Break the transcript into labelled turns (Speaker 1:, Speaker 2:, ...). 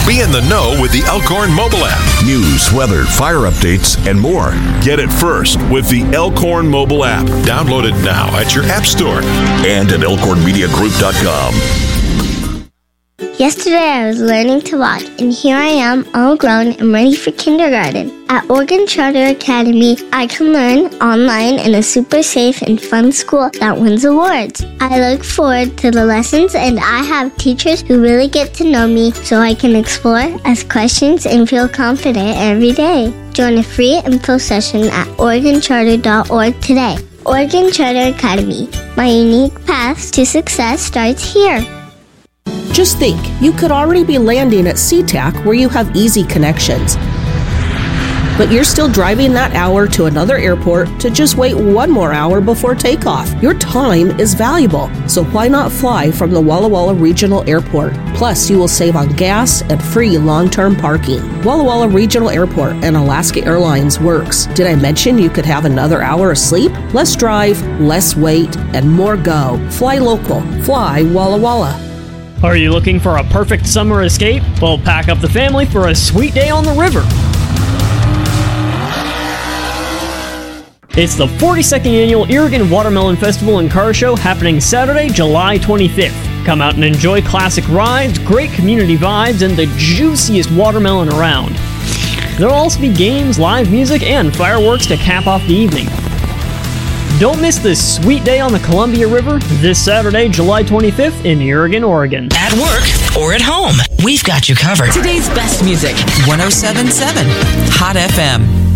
Speaker 1: Be in the know with the Elkhorn mobile app. News, weather, fire updates, and more. Get it first with the Elkhorn mobile app. Download it now at your app store and at elkhornmediagroup.com.
Speaker 2: Yesterday I was learning to walk, and here I am, all grown and ready for kindergarten. At Oregon Charter Academy, I can learn online in a super safe and fun school that wins awards. I look forward to the lessons, and I have teachers who really get to know me so I can explore, ask questions, and feel confident every day. Join a free info session at OregonCharter.org today. Oregon Charter Academy. My unique path to success starts here.
Speaker 3: Just think, you could already be landing at SeaTac where you have easy connections. But you're still driving that hour to another airport to just wait one more hour before takeoff. Your time is valuable, so why not fly from the Walla Walla Regional Airport? Plus, you will save on gas and free long-term parking. Walla Walla Regional Airport and Alaska Airlines works. Did I mention you could have another hour of sleep? Less drive, less wait, and more go. Fly local. Fly Walla Walla.
Speaker 4: Are you looking for a perfect summer escape? Well, pack up the family for a sweet day on the river. It's the 42nd Annual Irrigan Watermelon Festival and Car Show happening Saturday, July 25th. Come out and enjoy classic rides, great community vibes, and the juiciest watermelon around. There'll also be games, live music, and fireworks to cap off the evening. Don't miss this sweet day on the Columbia River this Saturday, July 25th in Irrigan, Oregon.
Speaker 5: At work or at home, we've got you covered. Today's best music, 107.7 Hot FM.